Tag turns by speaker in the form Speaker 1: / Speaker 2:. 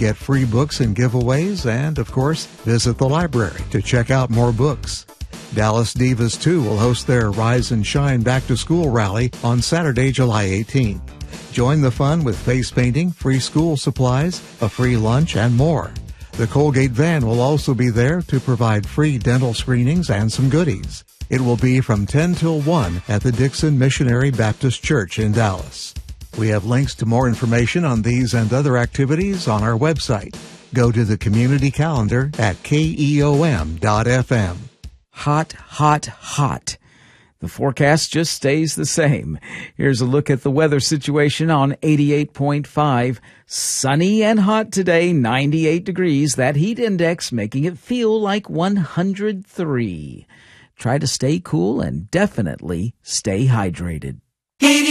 Speaker 1: get free books and giveaways, and, of course, visit the library to check out more books. Dallas Divas 2 will host their Rise and Shine Back to School rally on Saturday, July 18th. Join the fun with face painting, free school supplies, a free lunch, and more. The Colgate van will also be there to provide free dental screenings and some goodies. It will be from 10 till 1 at the Dixon Missionary Baptist Church in Dallas. We have links to more information on these and other activities on our website. Go to the community calendar at keom.fm.
Speaker 2: Hot, hot, hot. The forecast just stays the same. Here's a look at the weather situation on 88.5. Sunny and hot today, 98 degrees. That heat index making it feel like 103. Try to stay cool and definitely stay hydrated.